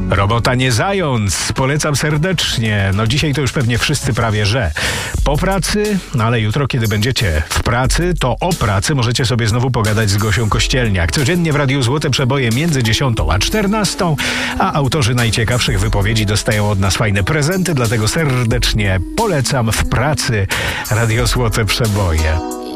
Robota nie zając, polecam serdecznie. No dzisiaj to już pewnie wszyscy prawie że. Po pracy, ale jutro, kiedy będziecie w pracy, to o pracy możecie sobie znowu pogadać z Gosią Kościelniak. Codziennie w Radiu Złote Przeboje między 10 a 14, a autorzy najciekawszych wypowiedzi dostają od nas fajne prezenty, dlatego serdecznie polecam w pracy Radio Złote Przeboje.